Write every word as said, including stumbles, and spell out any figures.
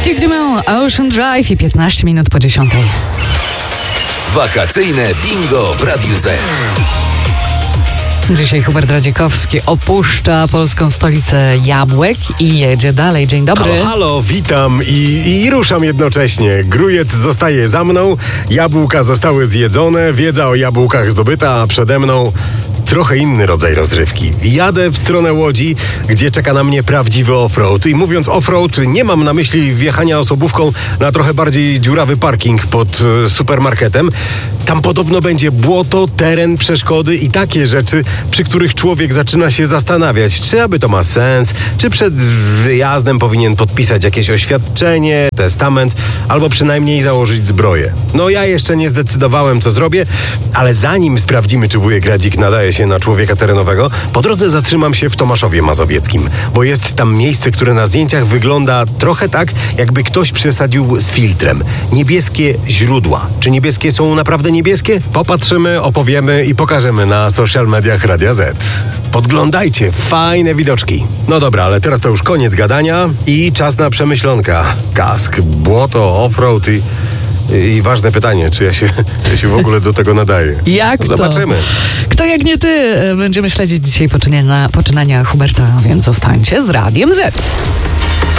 Dick Dumont, Ocean Drive i piętnaście minut po dziesiątej. Wakacyjne bingo w Radiu Z. Dzisiaj Hubert Radziekowski opuszcza polską stolicę jabłek i jedzie dalej. Dzień dobry. Halo, halo, witam i, i ruszam jednocześnie. Grujec zostaje za mną, jabłka zostały zjedzone, wiedza o jabłkach zdobyta, a przede mną trochę inny rodzaj rozrywki. Jadę w stronę Łodzi, gdzie czeka na mnie prawdziwy offroad. I mówiąc offroad, nie mam na myśli wjechania osobówką na trochę bardziej dziurawy parking pod e, supermarketem. Tam podobno będzie błoto, teren, przeszkody i takie rzeczy, przy których człowiek zaczyna się zastanawiać, czy aby to ma sens, czy przed wyjazdem powinien podpisać jakieś oświadczenie, testament, albo przynajmniej założyć zbroję. No ja jeszcze nie zdecydowałem, co zrobię, ale zanim sprawdzimy, czy wujek Radzik nadaje się na człowieka terenowego, po drodze zatrzymam się w Tomaszowie Mazowieckim, bo jest tam miejsce, które na zdjęciach wygląda trochę tak, jakby ktoś przesadził z filtrem. Niebieskie źródła. Czy niebieskie są naprawdę niebieskie? Popatrzymy, opowiemy i pokażemy na social mediach Radia Z. Podglądajcie, fajne widoczki. No dobra, ale teraz to już koniec gadania i czas na przemyślonka. Kask, błoto, offroad i... I ważne pytanie, czy ja się, ja się w ogóle do tego nadaję. Jak to? Zobaczymy. Kto jak nie ty? Będziemy śledzić dzisiaj poczynania, poczynania Huberta, więc zostańcie z Radiem Z.